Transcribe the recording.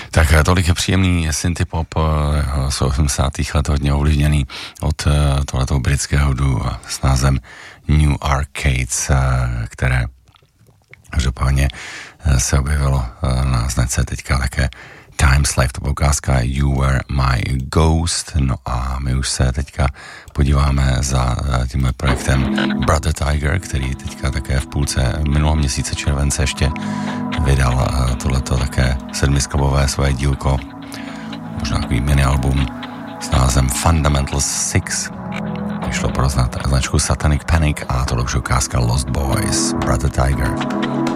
Tak tolik je příjemný synthpop z 80. let, hodně ovlivněný od tohleto britského duo s názvem New Arcades, které každopádně se objevilo na značce teďka také Time Slave, to byla ukázka You Were My Ghost. No a my už se teďka podíváme za tímhle projektem Brother Tiger, který teďka také v půlce minulého měsíce července ještě vydal tohleto také 7skladbové svoje dílko, možná takový mini album s názvem Fundamentals 6. Vyšlo pro značku Satanic Panic a tohle už ukázka Lost Boys, Brother Tiger.